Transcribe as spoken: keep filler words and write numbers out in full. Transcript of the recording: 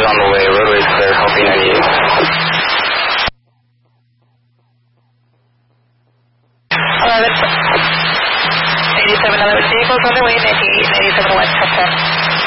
on the way. Roadway's clear. Copy ninety-eight. eleven. eighty-seven, eleven vehicles on their way, ninety-eight, ninety-seven, one, touchdown.